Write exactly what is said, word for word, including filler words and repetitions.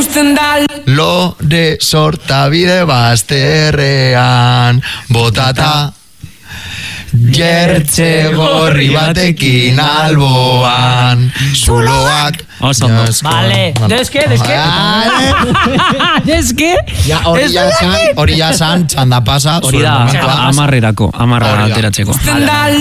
Lore sortabide bazterrean botata jertxe gorri batekin alboan zuloak. Oso ondo. Vale. Deske, deske. Deske. Ja, hori ja san, hori ja san, txanda pasa. Hori da, amarrerako, amarra ateratzeko.